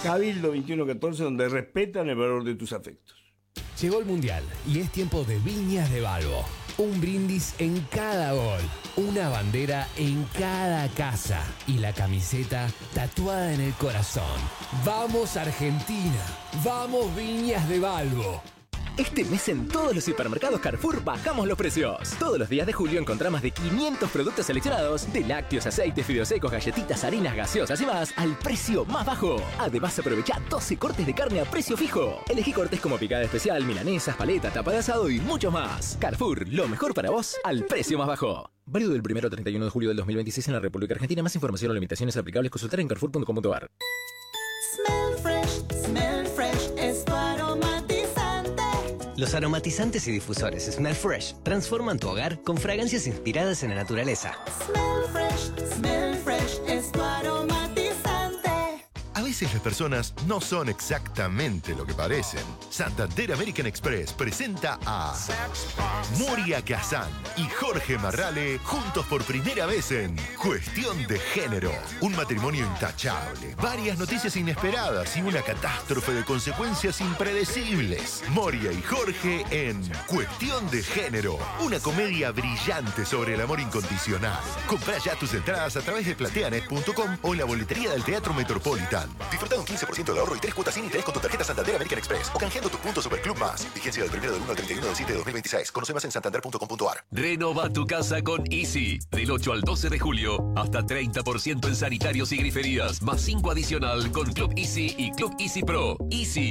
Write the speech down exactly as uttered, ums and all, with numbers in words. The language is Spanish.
Cabildo veintiuno catorce, donde respetan el valor de tus afectos. Llegó el Mundial y es tiempo de Viñas de Balbo. Un brindis en cada gol, una bandera en cada casa y la camiseta tatuada en el corazón. ¡Vamos Argentina! ¡Vamos Viñas de Balbo! Este mes en todos los supermercados Carrefour bajamos los precios. Todos los días de julio encontrá más de quinientos productos seleccionados, de lácteos, aceites, fideos secos, galletitas, harinas, gaseosas y más, al precio más bajo. Además aprovecha doce cortes de carne a precio fijo. Elegí cortes como picada especial, milanesas, paleta, tapa de asado y mucho más. Carrefour, lo mejor para vos al precio más bajo. Válido del primero al treinta y uno de julio del dos mil veintiséis en la República Argentina. Más información o limitaciones aplicables consultar en carrefour punto com punto a r. Smell fresh, smell fresh, es tu aromatizante. Los aromatizantes y difusores Smell Fresh transforman tu hogar con fragancias inspiradas en la naturaleza. Smell fresh, smell fresh, es tu aromatizante. A veces las personas no son exactamente lo que parecen. Santander American Express presenta a Moria Kazan y Jorge Marrale juntos por primera vez en Cuestión de Género. Un matrimonio intachable, varias noticias inesperadas y una catástrofe de consecuencias impredecibles. Moria y Jorge en Cuestión de Género. Una comedia brillante sobre el amor incondicional. Comprá ya tus entradas a través de plateanet punto com o en la boletería del Teatro Metropolitan. Disfruta un quince por ciento de ahorro y tres cuotas sin interés con tu tarjeta Santander American Express o canjeando tus puntos Superclub Más. Vigencia del primero del uno al treinta y uno del siete de dos mil veintiséis. Conoce más en santander punto com punto a r. Renova tu casa con Easy. Del ocho al doce de julio, hasta treinta por ciento en sanitarios y griferías, más cinco adicional con Club Easy y Club Easy Pro. Easy.